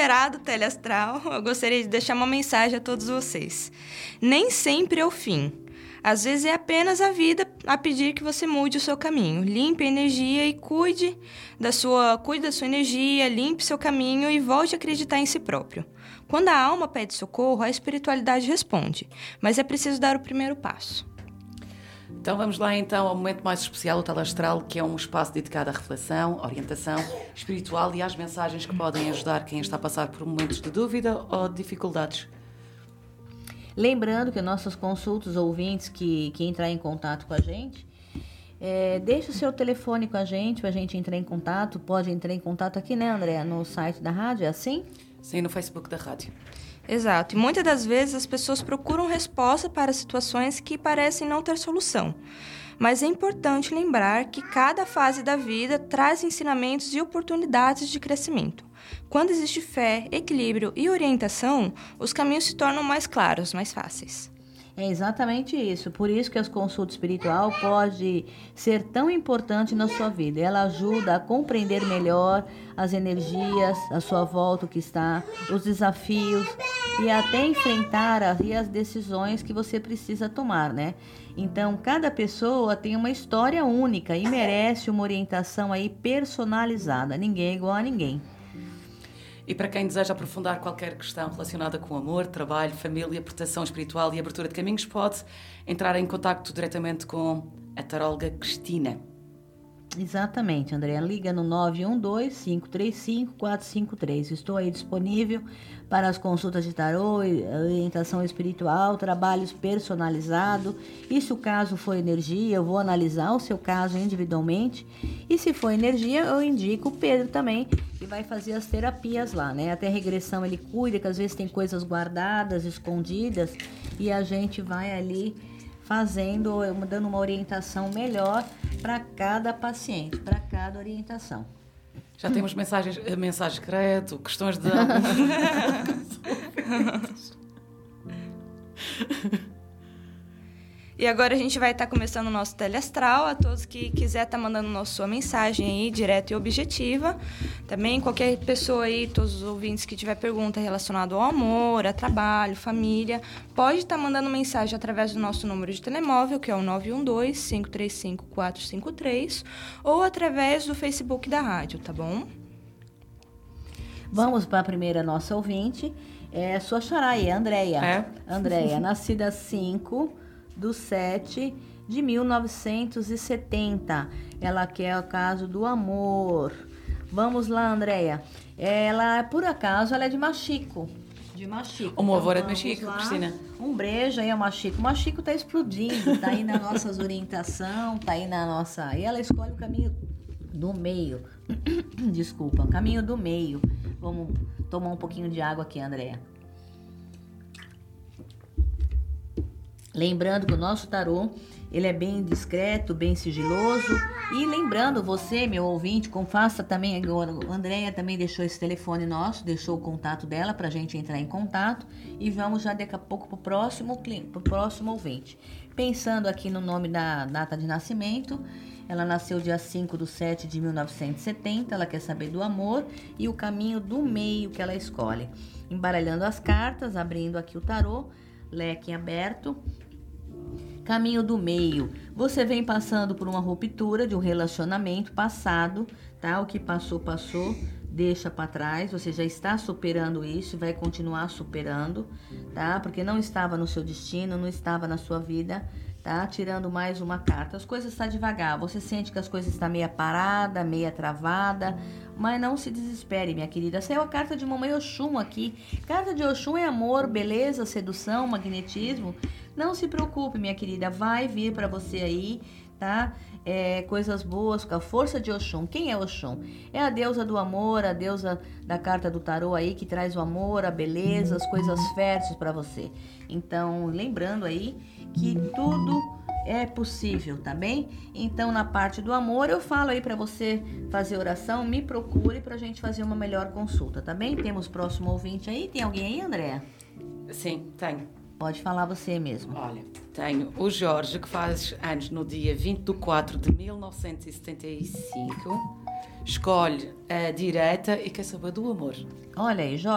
famigerado teleastral, eu gostaria de deixar uma mensagem a todos vocês. Nem sempre é o fim. Às vezes é apenas a vida a pedir que você mude o seu caminho. Limpe a energia e cuide da sua energia, limpe seu caminho e volte a acreditar em si próprio. Quando a alma pede socorro, a espiritualidade responde, mas é preciso dar o primeiro passo. Então vamos lá então ao momento mais especial, o Teleastral, que é um espaço dedicado à reflexão, orientação espiritual e às mensagens que podem ajudar quem está a passar por momentos de dúvida ou de dificuldades. Lembrando que nossos consultos ouvintes que entrar em contato com a gente, deixe o seu telefone com a gente para a gente entrar em contato. Pode entrar em contato aqui, né, Andréa, no site da rádio, é assim? Sim, no Facebook da rádio. Exato. E muitas das vezes as pessoas procuram resposta para situações que parecem não ter solução. Mas é importante lembrar que cada fase da vida traz ensinamentos e oportunidades de crescimento. Quando existe fé, equilíbrio e orientação, os caminhos se tornam mais claros, mais fáceis. É exatamente isso. Por isso que a consulta espiritual pode ser tão importante na sua vida. Ela ajuda a compreender melhor as energias, a sua volta, o que está, os desafios e até enfrentar as decisões que você precisa tomar, né? Então, cada pessoa tem uma história única e merece uma orientação aí personalizada. Ninguém é igual a ninguém. E para quem deseja aprofundar qualquer questão relacionada com amor, trabalho, família, proteção espiritual e abertura de caminhos, pode entrar em contacto diretamente com a taróloga Cristina. Exatamente, Andréa. Liga no 912-535-453. Estou aí disponível para as consultas de tarô, orientação espiritual, trabalhos personalizados. E se o caso for energia, eu vou analisar o seu caso individualmente. E se for energia, eu indico o Pedro também, que vai fazer as terapias lá, né? Até regressão ele cuida, que às vezes tem coisas guardadas, escondidas, e a gente vai ali dando uma orientação melhor para cada paciente, para cada orientação. Já temos mensagens credo, questões de... E agora a gente vai estar começando o nosso teleastral. A todos que quiser estar mandando sua mensagem aí, direta e objetiva. Também qualquer pessoa aí, todos os ouvintes que tiver pergunta relacionada ao amor, a trabalho, família, pode estar mandando mensagem através do nosso número de telemóvel, que é o 912-535-453, ou através do Facebook da rádio, tá bom? Vamos para a primeira nossa ouvinte. É sua xará aí, Andréia. Andréia, nascida 5/7/1970. Ela quer o caso do amor. Vamos lá, Andréia. Ela, por acaso, ela é de Machico. O meu avô é de Machico, Cristina. Um beijo aí ao Machico. O Machico tá explodindo, tá aí nas nossas orientações, tá aí na nossa... E ela escolhe o caminho do meio. Desculpa, o caminho do meio. Vamos tomar um pouquinho de água aqui, Andréia. Lembrando que o nosso tarô, ele é bem discreto, bem sigiloso. E lembrando, você, meu ouvinte, faça também agora. A Andréia também deixou esse telefone nosso, deixou o contato dela para a gente entrar em contato. E vamos já daqui a pouco pro próximo ouvinte. Pensando aqui no nome da data de nascimento, ela nasceu dia 5/7/1970. Ela quer saber do amor e o caminho do meio que ela escolhe. Embaralhando as cartas, abrindo aqui o tarô, leque aberto. Caminho do meio. Você vem passando por uma ruptura de um relacionamento passado, tá? O que passou, deixa para trás. Você já está superando isso e vai continuar superando, tá? Porque não estava no seu destino, não estava na sua vida, tá? Tirando mais uma carta. As coisas estão devagar. Você sente que as coisas estão meia parada, meia travada, mas não se desespere, minha querida. Saiu a carta de Mamãe Oxum aqui. Carta de Oxum é amor, beleza, sedução, magnetismo. Não se preocupe, minha querida. Vai vir para você aí, tá? Coisas boas com a força de Oxum. Quem é Oxum? É a deusa do amor, a deusa da carta do tarô aí, que traz o amor, a beleza, as coisas férteis para você. Então, lembrando aí que tudo é possível, tá bem? Então, na parte do amor, eu falo aí para você fazer oração, me procure pra gente fazer uma melhor consulta, tá bem? Temos próximo ouvinte aí. Tem alguém aí, Andréa? Sim, tenho. Pode falar você mesmo. Olha, tenho o Jorge, que faz anos no dia 20/4/1975. Escolhe a direita e quer saber do amor. Olha aí, Jorge.